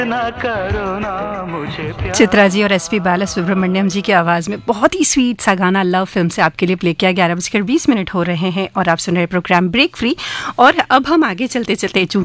ना करो ना मुझे प्यार। चित्रा जी और एसपी बालासुब्रमण्यम जी की आवाज़ में बहुत ही स्वीट सा गाना लव फिल्म से आपके लिए प्ले किया। 11:20 हो रहे हैं और आप सुन रहे प्रोग्राम ब्रेक फ्री। और अब हम आगे चलते चलते